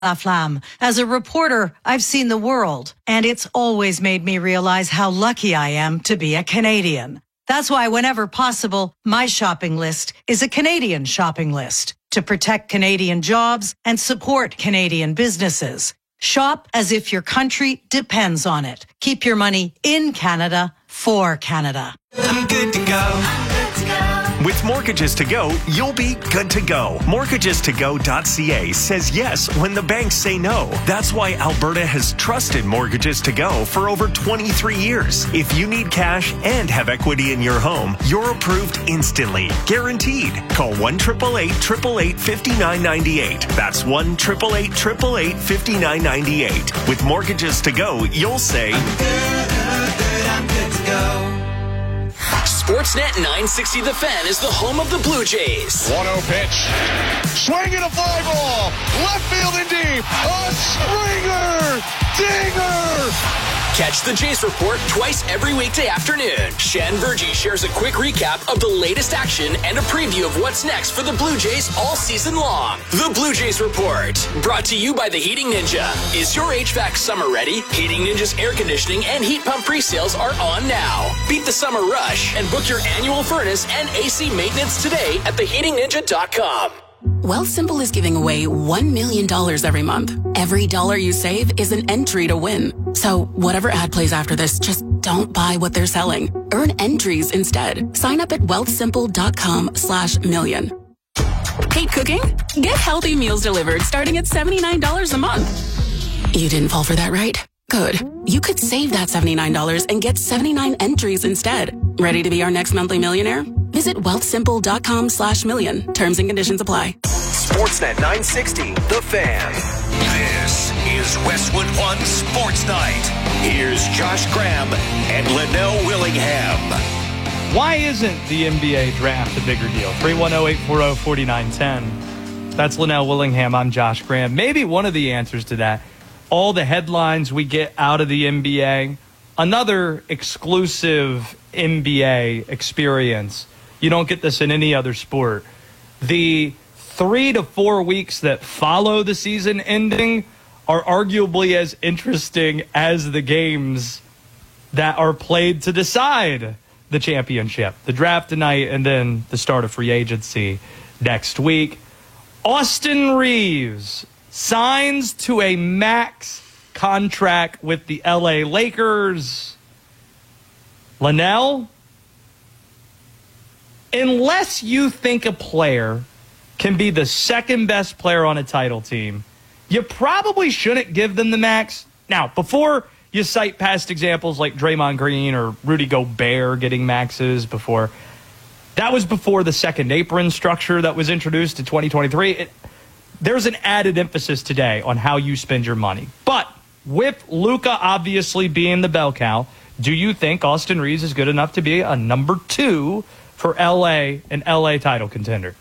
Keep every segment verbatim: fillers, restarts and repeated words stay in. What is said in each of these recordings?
La Flamme. As a reporter, I've seen the world, and it's always made me realize how lucky I am to be a Canadian. That's why whenever possible, my shopping list is a Canadian shopping list to protect Canadian jobs and support Canadian businesses. Shop as if your country depends on it. Keep your money in Canada for Canada. I'm good to go. With Mortgages to Go, you'll be good to go. mortgages to go dot c a says yes when the banks say no. That's why Alberta has trusted Mortgages to Go for over twenty-three years. If you need cash and have equity in your home, you're approved instantly. Guaranteed. Call one eight eight eight, eight eight eight, five nine nine eight. That's one eight eight eight, eight eight eight, five nine nine eight. With Mortgages to Go, you'll say, I'm good, good, I'm good to go. Sportsnet nine sixty The Fan is the home of the Blue Jays. one oh pitch. Swinging a fly ball. Left field and deep. A Springer. Dinger. Catch the Jays Report twice every weekday afternoon. Shan Virgie shares a quick recap of the latest action and a preview of what's next for the Blue Jays all season long. The Blue Jays Report, brought to you by the Heating Ninja. Is your H V A C summer ready? Heating Ninja's air conditioning and heat pump pre-sales are on now. Beat the summer rush and book your annual furnace and A C maintenance today at the heating ninja dot com. Wealthsimple is giving away one million dollars every month. Every dollar you save is an entry to win. So whatever ad plays after this, just don't buy what they're selling. Earn entries instead. Sign up at wealthsimple dot com slash million. Hate cooking? Get healthy meals delivered starting at seventy-nine dollars a month. You didn't fall for that, right? Good. You could save that seventy-nine dollars and get seventy-nine entries instead. Ready to be our next monthly millionaire? Visit wealthsimple dot com slash million. Terms and conditions apply. Sportsnet nine sixty, The Fan. This is Westwood One Sports Night. Here's Josh Graham and Linnell Willingham. Why isn't the N B A draft a bigger deal? three one zero, eight four zero, four nine one zero. That's Linnell Willingham. I'm Josh Graham. Maybe one of the answers to that, all the headlines we get out of the N B A, another exclusive N B A experience. You don't get this in any other sport. The three to four weeks that follow the season ending are arguably as interesting as the games that are played to decide the championship. The draft tonight and then the start of free agency next week. Austin Reaves signs to a max contract with the L A Lakers. Linnell, unless you think a player can be the second best player on a title team, you probably shouldn't give them the max. Now, before you cite past examples like Draymond Green or Rudy Gobert getting maxes before, that was before the second apron structure that was introduced in twenty twenty-three. It, there's an added emphasis today on how you spend your money. But with Luka obviously being the bell cow, do you think Austin Reaves is good enough to be a number two for L A, an L A title contender?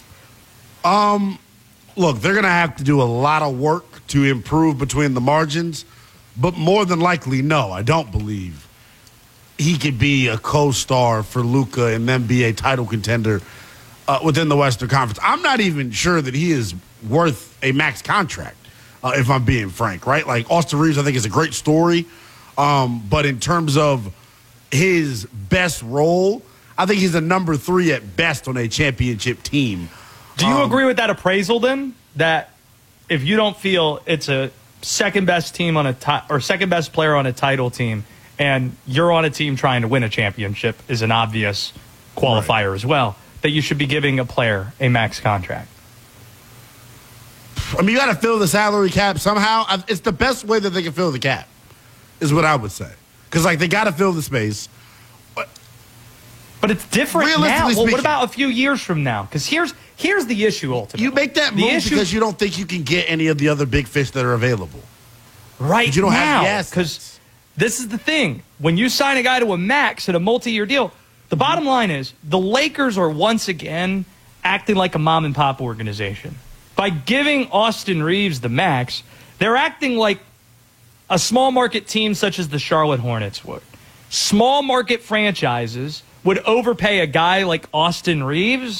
Um, look, they're going to have to do a lot of work to improve between the margins, but more than likely, no, I don't believe he could be a co-star for Luka and then be a title contender uh, within the Western Conference. I'm not even sure that he is worth a max contract, uh, if I'm being frank, right? Like, Austin Reaves, I think, is a great story, um, but in terms of his best role, I think he's a number three at best on a championship team. Do you um, agree with that appraisal then? That if you don't feel it's a second best team on a ti- or second best player on a title team, and you're on a team trying to win a championship is an obvious qualifier right. as well, that you should be giving a player a max contract? I mean, you got to fill the salary cap somehow. It's the best way that they can fill the cap, is what I would say. Because, like, they got to fill the space. But it's different now. Well, what about a few years from now? Because here's here's the issue ultimately. You make that move issue, because you don't think you can get any of the other big fish that are available. Right you don't now. Have because this is the thing. When you sign a guy to a max at a multi-year deal, the mm-hmm. bottom line is the Lakers are once again acting like a mom-and-pop organization. By giving Austin Reaves the max, they're acting like a small market team such as the Charlotte Hornets would. Small market franchises would overpay a guy like Austin Reaves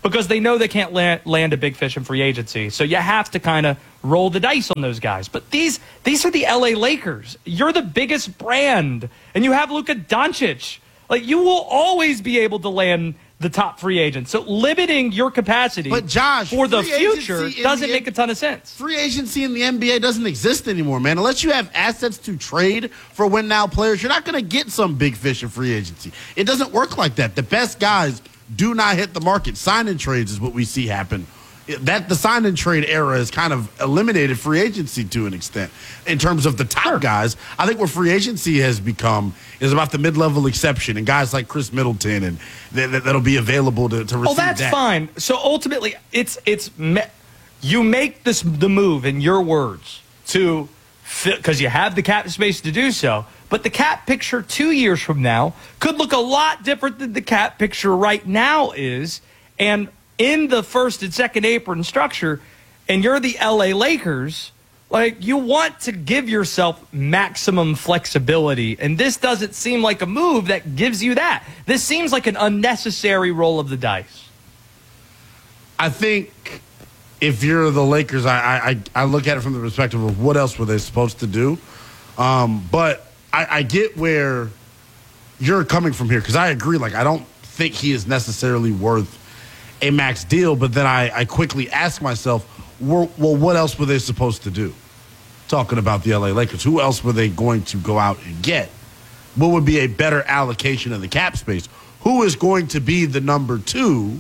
because they know they can't land, land a big fish in free agency. So you have to kind of roll the dice on those guys. But these these are the L A Lakers. You're the biggest brand, and you have Luka Doncic. Like, you will always be able to land the top free agent. So limiting your capacity but Josh, for the future doesn't make a ton of sense. Free agency in the N B A doesn't exist anymore, man. Unless you have assets to trade for win-now players, you're not going to get some big fish in free agency. It doesn't work like that. The best guys do not hit the market. Sign-in trades is what we see happen. That the sign-in trade era has kind of eliminated free agency to an extent in terms of the top sure. guys. I think what free agency has become is about the mid-level exception and guys like Chris Middleton and th- th- that'll be available to, to receive Oh, that's that. fine. So ultimately, it's it's me- you make this the move in your words to because you have the cap space to do so. But the cap picture two years from now could look a lot different than the cap picture right now is, and in the first and second apron structure, and you're the L A Lakers, like, you want to give yourself maximum flexibility. And this doesn't seem like a move that gives you that. This seems like an unnecessary roll of the dice. I think if you're the Lakers, I I, I look at it from the perspective of what else were they supposed to do. Um, but I, I get where you're coming from here, because I agree. Like, I don't think he is necessarily worth a max deal, but then I, I quickly ask myself, well, well, what else were they supposed to do? Talking about the L A Lakers, who else were they going to go out and get? What would be a better allocation of the cap space? Who is going to be the number two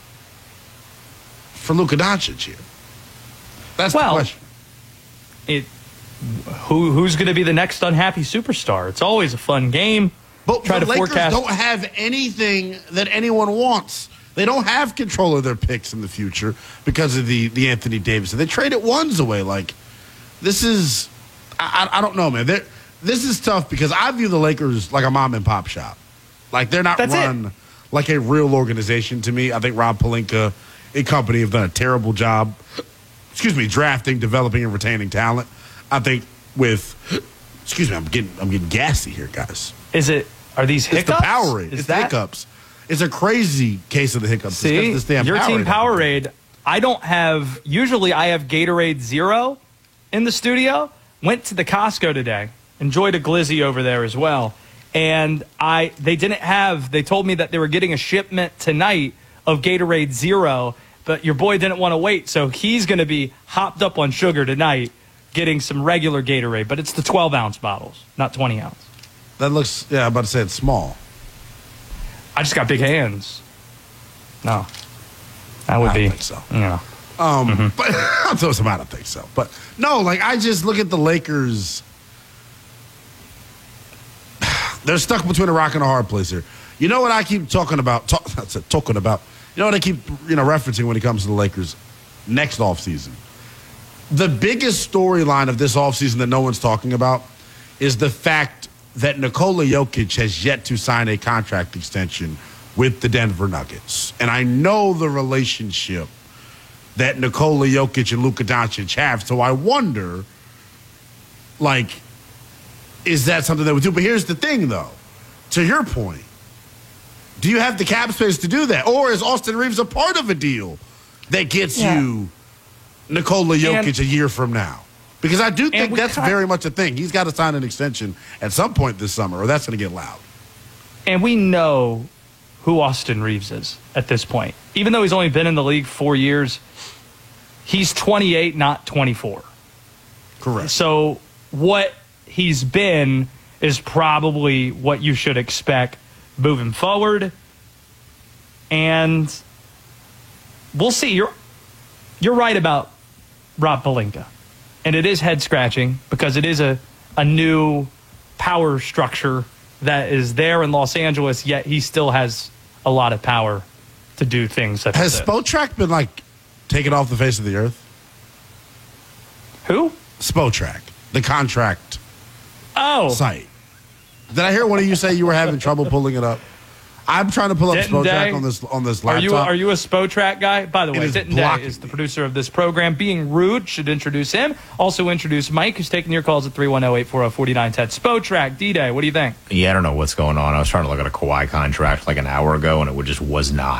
for Luka Doncic here? That's well, the question. It, who who's going to be the next unhappy superstar? It's always a fun game. But Try the to Lakers forecast. don't have anything that anyone wants. They don't have control of their picks in the future because of the, the Anthony Davis. They traded ones away. Like, this is, I, I don't know, man. They're, this is tough because I view the Lakers like a mom and pop shop. Like, they're not That's run it. like a real organization to me. I think Rob Pelinka and company have done a terrible job, excuse me, drafting, developing, and retaining talent. I think with, excuse me, I'm getting I'm getting gassy here, guys. Is it, are these hiccups? It's the Powerade. Is It's that, the hiccups. It's a crazy case of the hiccups. See, this damn your Powerade team Powerade, I don't have, usually I have Gatorade Zero in the studio. Went to the Costco today. Enjoyed a glizzy over there as well. And I, they didn't have, they told me that they were getting a shipment tonight of Gatorade Zero, but your boy didn't want to wait. So he's going to be hopped up on sugar tonight, getting some regular Gatorade. But it's the twelve ounce bottles, not twenty ounce. That looks, yeah, I'm about to say it's small. I just got big hands. No. That would I be. don't think so. You know. Um, Mm-hmm. But I'll tell you something, I don't think so. But no, like, I just look at the Lakers. They're stuck between a rock and a hard place here. You know what I keep talking about? Talk, that's it, talking about. You know what I keep, you know, referencing when it comes to the Lakers next offseason? The biggest storyline of this offseason that no one's talking about is the fact that Nikola Jokic has yet to sign a contract extension with the Denver Nuggets. And I know the relationship that Nikola Jokic and Luka Doncic have, so I wonder, like, is that something that we do? But here's the thing, though. To your point, do you have the cap space to do that? Or is Austin Reeves a part of a deal that gets Yeah. you Nikola Jokic And- a year from now? Because I do think we that's kind- very much a thing. He's got to sign an extension at some point this summer, or that's going to get loud. And we know who Austin Reeves is at this point. Even though he's only been in the league four years, he's twenty-eight, not twenty-four. Correct. So what he's been is probably what you should expect moving forward. And we'll see. You're, you're right about Rob Pelinka. And it is head-scratching because it is a, a new power structure that is there in Los Angeles, yet he still has a lot of power to do things such Has as this. Spotrac been, like, taken off the face of the earth? Who? Spotrac, the contract Oh. site. Did I hear one of you say you were having trouble pulling it up? I'm trying to pull up Denton Spotrac Day? on this on this Are laptop. you are you a Spotrac guy? By the It way, is Denton Day blocking is the me. producer of this program. Being rude, should introduce him. Also introduce Mike, who's taking your calls at three one zero, eight four zero, four nine one zero. Spotrac, D-Day, what do you think? Yeah, I don't know what's going on. I was trying to look at a Kawhi contract like an hour ago, and it would just was not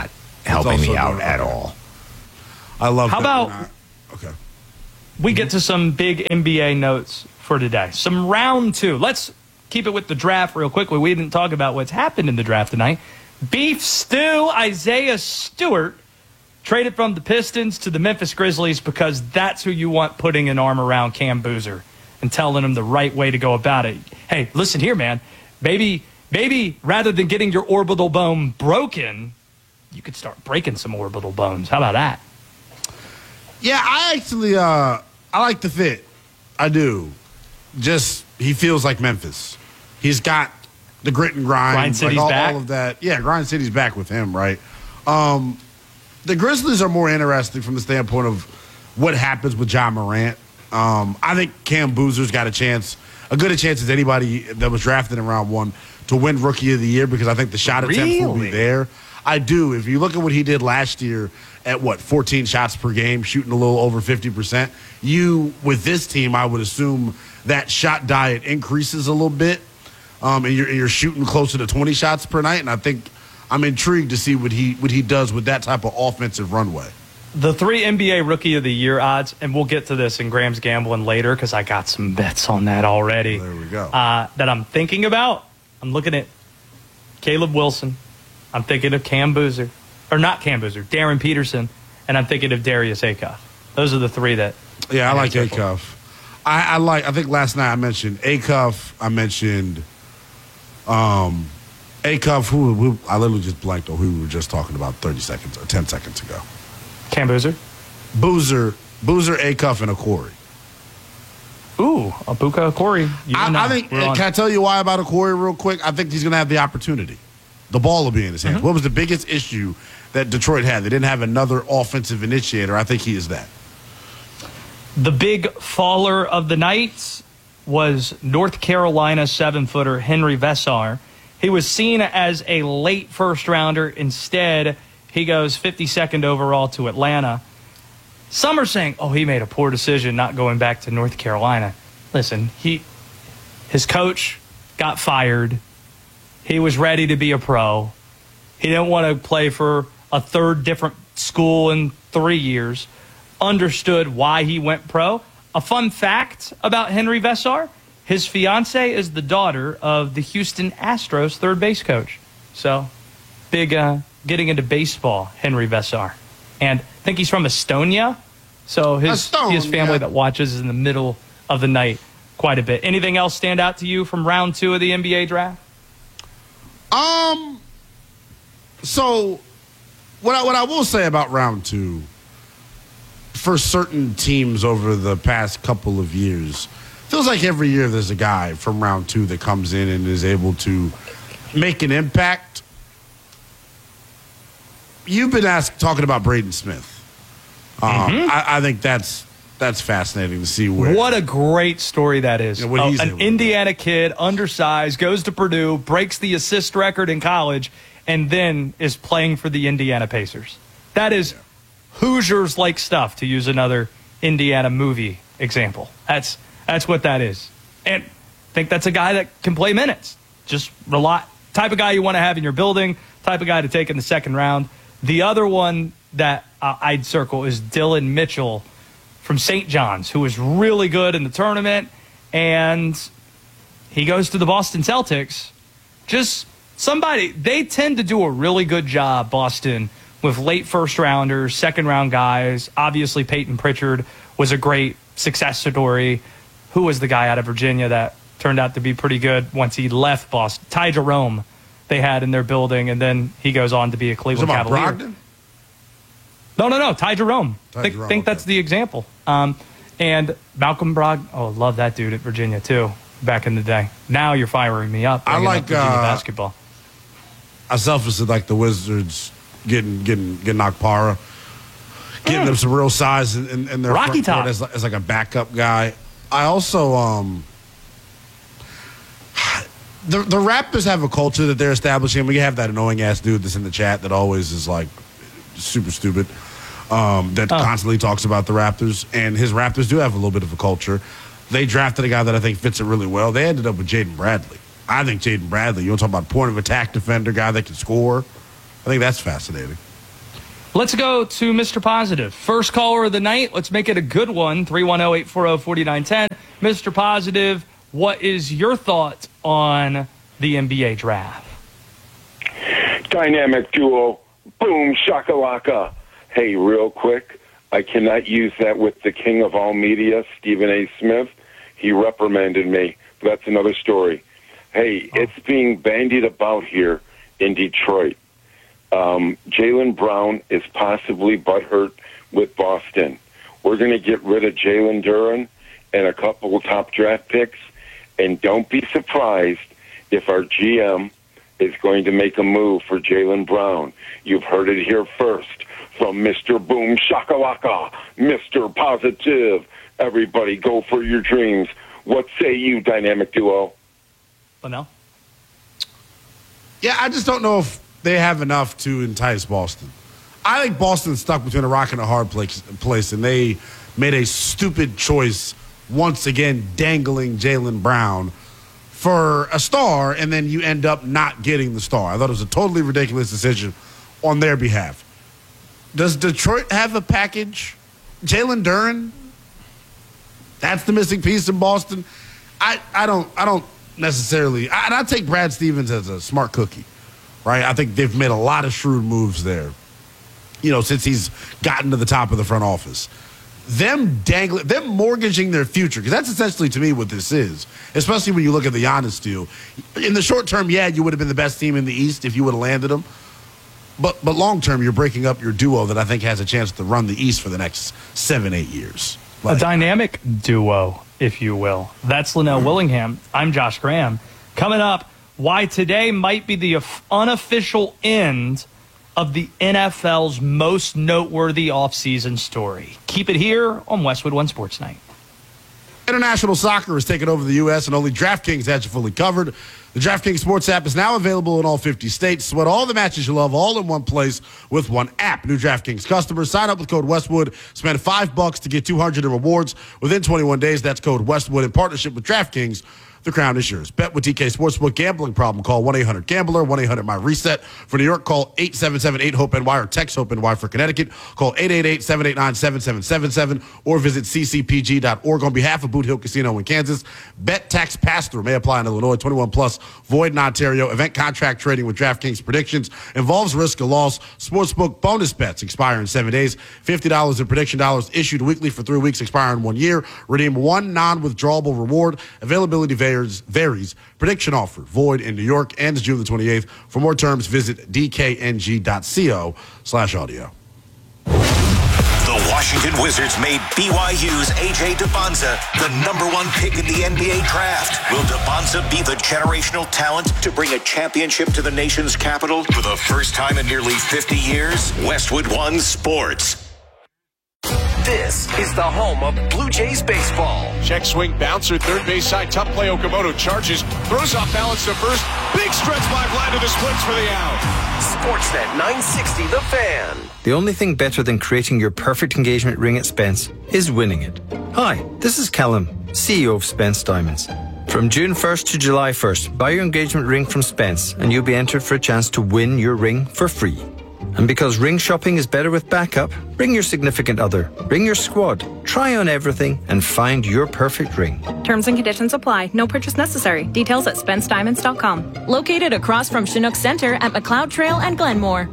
helping me out good. at Okay. all. I love How that. about- Not, okay. We get to some big N B A notes for today. Some round two. Let's keep it with the draft real quickly. We didn't talk about what's happened in the draft tonight. Beef stew, Isaiah Stewart traded from the Pistons to the Memphis Grizzlies because that's who you want putting an arm around Cam Boozer and telling him the right way to go about it. Hey, listen here, man. Maybe, maybe rather than getting your orbital bone broken, you could start breaking some orbital bones. How about that? Yeah, I actually uh, I like the fit. I do. Just he feels like Memphis. He's got the grit and grind, Grind City's like all, back. all of that. Yeah, Grind City's back with him, right? Um, the Grizzlies are more interesting from the standpoint of what happens with John Morant. Um, I think Cam Boozer's got a chance, a good a chance as anybody that was drafted in round one to win Rookie of the Year because I think the shot attempts will be Really? there. I do. If you look at what he did last year at, what, fourteen shots per game, shooting a little over fifty percent, you, with this team, I would assume that shot diet increases a little bit, um, and you're, you're shooting closer to twenty shots per night, and I think I'm intrigued to see what he what he does with that type of offensive runway. The three N B A Rookie of the Year odds, and we'll get to this in Graham's Gambling later because I got some bets on that already. There we go. Uh, that I'm thinking about. I'm looking at Caleb Wilson. I'm thinking of Cam Boozer. Or not Cam Boozer, Darren Peterson. And I'm thinking of Darius Acuff. Those are the three that... Yeah, I like answer for. Acuff. I, I like. I think last night I mentioned Acuff. I mentioned um, Acuff. Who, who I literally just blanked on who we were just talking about thirty seconds or ten seconds ago. Cam Boozer. Boozer, Boozer, Acuff, and Okori. Ooh, Abuka Corey. I, I think. Can I tell you why about Okori real quick? I think he's going to have the opportunity. The ball will be in his hands. Mm-hmm. What was the biggest issue that Detroit had? They didn't have another offensive initiator. I think he is that. The big faller of the night was North Carolina seven-footer Henry Vesar. He was seen as a late first-rounder. Instead, he goes fifty-second overall to Atlanta. Some are saying, oh, he made a poor decision not going back to North Carolina. Listen, he, his coach got fired. He was ready to be a pro. He didn't want to play for a third different school in three years. Understood why he went pro. A fun fact about Henry Vesar, his fiance is the daughter of the Houston Astros third base coach. So, big uh, getting into baseball, Henry Vesar. And I think he's from Estonia. So his, Estonia. his family that watches in the middle of the night quite a bit. Anything else stand out to you from round two of the N B A draft? Um. So, what I, what I will say about round two, for certain teams over the past couple of years, feels like every year there's a guy from round two that comes in and is able to make an impact. You've been asked talking about Braden Smith. Um, Mm-hmm. I, I think that's that's fascinating to see where. What a great story that is. Yeah, what Uh, he's able an to do. Indiana kid, undersized, goes to Purdue, breaks the assist record in college, and then is playing for the Indiana Pacers. That is Hoosiers-like stuff, to use another Indiana movie example. That's that's what that is. And I think that's a guy that can play minutes. Just a lot. Type of guy you want to have in your building, type of guy to take in the second round. The other one that uh, I'd circle is Dylan Mitchell from Saint John's, who was really good in the tournament, and he goes to the Boston Celtics. Just somebody, they tend to do a really good job, Boston, with late first-rounders, second-round guys. Obviously, Peyton Pritchard was a great success story. Who was the guy out of Virginia that turned out to be pretty good once he left Boston? Ty Jerome they had in their building, and then he goes on to be a Cleveland about Cavalier. Brogdon? No, no, no. Ty Jerome. Ty think Jerome, think okay. that's the example. Um, and Malcolm Brogdon. Oh, love that dude at Virginia, too, back in the day. Now you're firing me up. I bringing like, up Virginia uh, basketball. I selfishly like the Wizards getting getting getting Okpara, getting them some real size in, in, in their Rocky front court Top. as, as like a backup guy. I also um the the Raptors have a culture that they're establishing. We have that annoying ass dude that's in the chat that always is like super stupid. Um, that Oh. constantly talks about the Raptors, and his Raptors do have a little bit of a culture. They drafted a guy that I think fits it really well. They ended up with Jaden Bradley. I think Jaden Bradley, you want to talk about point of attack defender, guy that can score. I think that's fascinating. Let's go to Mister Positive. First caller of the night. Let's make it a good one. three one zero, eight four zero, four nine one zero. Mister Positive, what is your thoughts on the N B A draft? Dynamic duo. Boom, shakalaka. Hey, real quick, I cannot use that with the king of all media, Stephen A. Smith. He reprimanded me. But that's another story. Hey, it's being bandied about here in Detroit. Um, Jaylen Brown is possibly butthurt with Boston. We're going to get rid of Jalen Duren and a couple of top draft picks. And don't be surprised if our G M is going to make a move for Jaylen Brown. You've heard it here first from Mister Boom Shakalaka, Mister Positive. Everybody go for your dreams. What say you, dynamic duo? Oh, no? Yeah, I just don't know if they have enough to entice Boston. I think Boston's stuck between a rock and a hard place, place and they made a stupid choice once again dangling Jaylen Brown for a star, and then you end up not getting the star. I thought it was a totally ridiculous decision on their behalf. Does Detroit have a package? Jalen Duren? That's the missing piece in Boston. I, I don't I don't necessarily. I, and I take Brad Stevens as a smart cookie, right? I think they've made a lot of shrewd moves there, you know, since he's gotten to the top of the front office. Them dangling, them mortgaging their future, because that's essentially, to me, what this is, especially when you look at the Giannis deal. In the short term, yeah, you would have been the best team in the East if you would have landed them. But but long term, you're breaking up your duo that I think has a chance to run the East for the next seven, eight years. Like, a dynamic duo, if you will. That's Linnell Willingham. I'm Josh Graham. Coming up, why today might be the unofficial end of the N F L's most noteworthy offseason story. Keep it here on Westwood One Sports Night. International soccer has taken over the U S and only DraftKings has you fully covered. The DraftKings Sports app is now available in all fifty states. Sweat all the matches you love all in one place with one app. New DraftKings customers, sign up with code Westwood. Spend five bucks to get two hundred in rewards within twenty-one days. That's code Westwood in partnership with DraftKings. The crown is yours. Bet with D K Sportsbook. Gambling problem? Call one eight hundred gambler, one eight hundred my reset. For New York, call eight seven seven eight hope N Y or text HOPE N Y. For Connecticut, call eight eight eight, seven eight nine, seven seven seven seven or visit c c p g dot org. On behalf of Boot Hill Casino in Kansas, bet tax pass-through may apply in Illinois. twenty-one plus, void in Ontario. Event contract trading with DraftKings predictions involves risk of loss. Sportsbook bonus bets expire in seven days. fifty dollars in prediction dollars issued weekly for three weeks, expire in one year. Redeem one non-withdrawable reward. Availability varies. varies. Prediction offer void in New York, ends June the twenty-eighth. For more terms, visit d k n g dot co slash audio. The Washington Wizards made B Y U's A J DeBonza the number one pick in the N B A draft. Will DeBonza be the generational talent to bring a championship to the nation's capital for the first time in nearly fifty years? Westwood One Sports. This is the home of Blue Jays baseball. Check swing bouncer, third base side, tough play. Okamoto charges, throws off balance to first. Big stretch by Vlad to the splits for the out. Sportsnet nine sixty, The Fan. The only thing better than creating your perfect engagement ring at Spence is winning it. Hi, this is Callum, C E O of Spence Diamonds. From June first to July first, buy your engagement ring from Spence and you'll be entered for a chance to win your ring for free. And because ring shopping is better with backup, bring your significant other, bring your squad, try on everything, and find your perfect ring. Terms and conditions apply. No purchase necessary. Details at spence diamonds dot com. Located across from Chinook Center at McLeod Trail and Glenmore.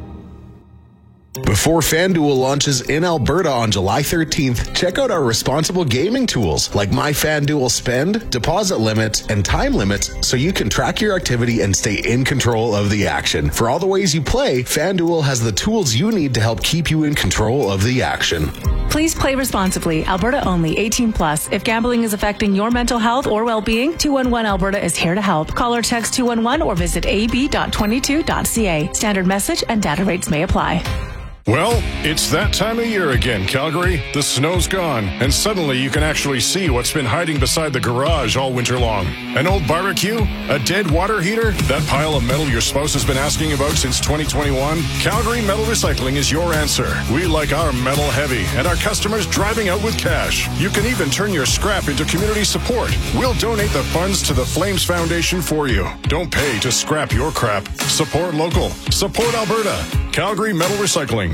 Before FanDuel launches in Alberta on July thirteenth, check out our responsible gaming tools like My FanDuel Spend, deposit limit, and time limits so you can track your activity and stay in control of the action. For all the ways you play, FanDuel has the tools you need to help keep you in control of the action. Please play responsibly. Alberta only. eighteen plus. If gambling is affecting your mental health or well-being, two one one Alberta is here to help. Call or text two one one or visit a b dot twenty-two dot c a. Standard message and data rates may apply. Well, it's that time of year again, Calgary. The snow's gone, and suddenly you can actually see what's been hiding beside the garage all winter long. An old barbecue? A dead water heater? That pile of metal your spouse has been asking about since twenty twenty-one? Calgary Metal Recycling is your answer. We like our metal heavy, and our customers driving out with cash. You can even turn your scrap into community support. We'll donate the funds to the Flames Foundation for you. Don't pay to scrap your crap. Support local. Support Alberta. Calgary Metal Recycling.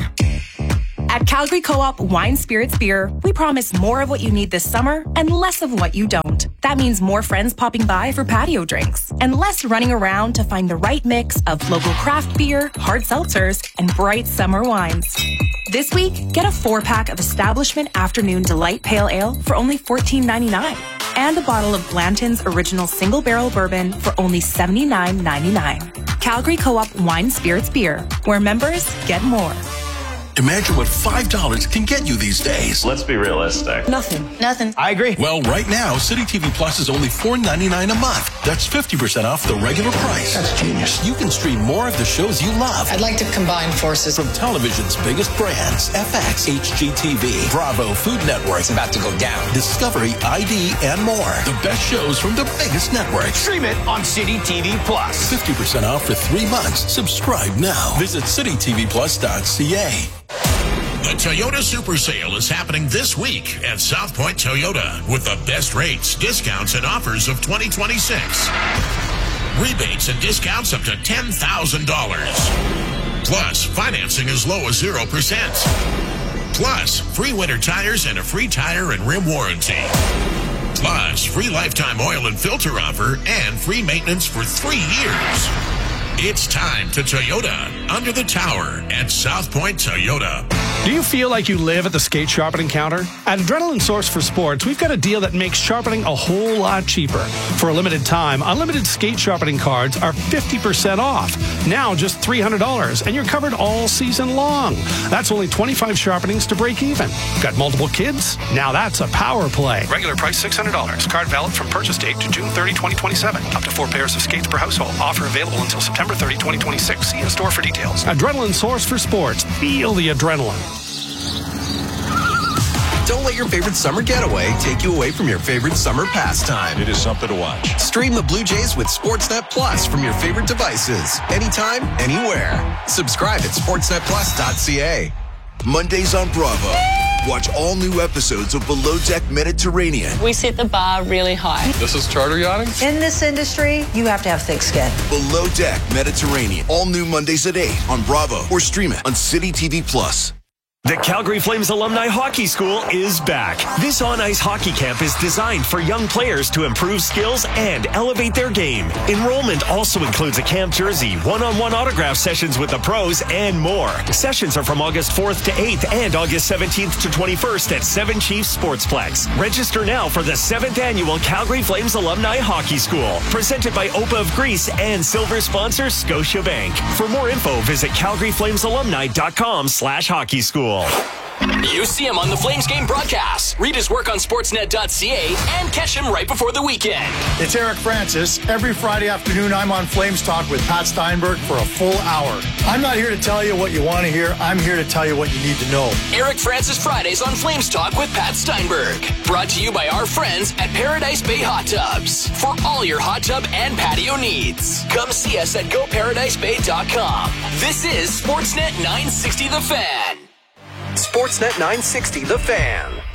At Calgary Co-op Wine Spirits Beer, we promise more of what you need this summer and less of what you don't. That means more friends popping by for patio drinks and less running around to find the right mix of local craft beer, hard seltzers, and bright summer wines. This week, get a four-pack of Establishment Afternoon Delight Pale Ale for only fourteen ninety-nine and a bottle of Blanton's Original Single Barrel Bourbon for only seventy-nine ninety-nine. Calgary Co-op Wine Spirits Beer, where members get more. Imagine what five dollars can get you these days. Let's be realistic. Nothing. Nothing. I agree. Well, right now, City T V Plus is only four ninety-nine a month. That's fifty percent off the regular price. That's genius. You can stream more of the shows you love. I'd like to combine forces. From television's biggest brands, F X, H G T V, Bravo, Food Network. It's about to go down. Discovery, I D, and more. The best shows from the biggest networks. Stream it on City T V Plus. fifty percent off for three months. Subscribe now. Visit city t v plus dot c a. The Toyota Super Sale is happening this week at South Point Toyota with the best rates, discounts, and offers of twenty twenty-six. Rebates and discounts up to ten thousand dollars. Plus, financing as low as zero percent. Plus, free winter tires and a free tire and rim warranty. Plus, free lifetime oil and filter offer and free maintenance for three years. It's time to Toyota under the tower at South Point Toyota. Do you feel like you live at the skate sharpening counter? At Adrenaline Source for Sports, we've got a deal that makes sharpening a whole lot cheaper. For a limited time, unlimited skate sharpening cards are fifty percent off. Now just three hundred dollars, and you're covered all season long. That's only twenty-five sharpenings to break even. Got multiple kids? Now that's a power play. Regular price six hundred dollars. Card valid from purchase date to June thirtieth, twenty twenty-seven. Up to four pairs of skates per household. Offer available until September thirtieth, twenty twenty-six. See in store for details. Adrenaline Source for Sports. Feel the adrenaline. Don't let your favorite summer getaway take you away from your favorite summer pastime. It is something to watch. Stream the Blue Jays with Sportsnet Plus from your favorite devices. Anytime, anywhere. Subscribe at sportsnet plus dot c a. Mondays on Bravo. Watch all new episodes of Below Deck Mediterranean. We set the bar really high. This is charter yachting? In this industry, you have to have thick skin. Below Deck Mediterranean. All new Mondays at eight on Bravo or stream it on City T V Plus. The Calgary Flames Alumni Hockey School is back. This on-ice hockey camp is designed for young players to improve skills and elevate their game. Enrollment also includes a camp jersey, one-on-one autograph sessions with the pros, and more. Sessions are from August fourth to eighth and August seventeenth to twenty-first at Seven Chiefs Sportsplex. Register now for the seventh Annual Calgary Flames Alumni Hockey School, presented by O P A of Greece and silver sponsor Scotiabank. For more info, visit calgary flames alumni dot com slash hockey school. You see him on the Flames game broadcast. Read his work on sportsnet dot c a and catch him right before the weekend. It's Eric Francis. Every Friday afternoon, I'm on Flames Talk with Pat Steinberg for a full hour. I'm not here to tell you what you want to hear. I'm here to tell you what you need to know. Eric Francis Fridays on Flames Talk with Pat Steinberg. Brought to you by our friends at Paradise Bay Hot Tubs. For all your hot tub and patio needs, come see us at go paradise bay dot com. This is Sportsnet nine sixty The Fan. Sportsnet nine sixty The Fan.